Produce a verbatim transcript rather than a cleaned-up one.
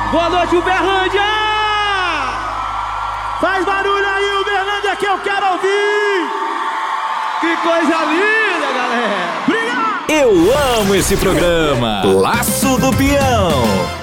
Boa noite, Uberlândia! Faz barulho aí, Uberlândia, que eu quero ouvir! Que coisa linda, galera! Obrigado! Eu amo esse programa. Laço do Peão.